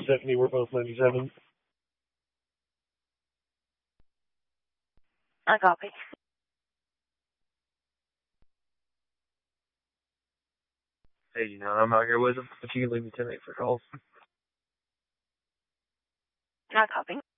Stephanie. We're both 97. I copy. Hey, I'm out here with him. If you can leave me 10-8 for calls. I copy.